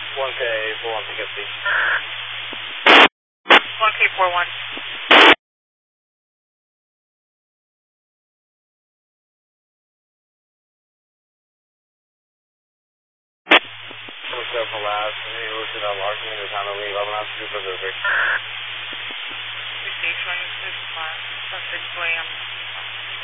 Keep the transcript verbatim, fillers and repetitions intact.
one K four one, pick up C. one K four one. What's up for last? Any routes that are large in the time of leave? I'm not super perfect. Station is fine. That's six A M.